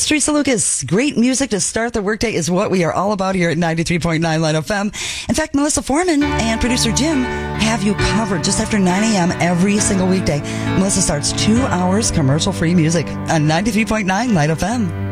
Teresa Lucas. Great music to start the workday is what we are all about here at 93.9 Light FM. In fact, Melissa Foreman and producer Jim have you covered just after 9 a.m. every single weekday. Melissa starts 2 hours commercial-free music on 93.9 Light FM.